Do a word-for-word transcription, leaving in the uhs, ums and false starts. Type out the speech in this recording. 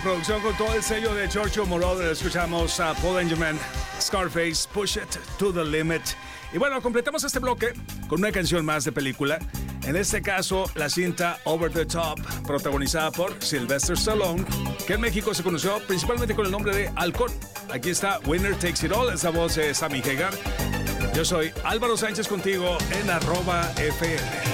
producción con todo el sello de Giorgio Moroder. Escuchamos a Paul Engelman, Scarface, Push It to the Limit. Y bueno, completamos este bloque con una canción más de película. En este caso, la cinta Over the Top, protagonizada por Sylvester Stallone, que en México se conoció principalmente con el nombre de Halcón. Aquí está Winner Takes It All, esa voz de Sammy Hagar. Yo soy Álvaro Sánchez contigo en arroba F M.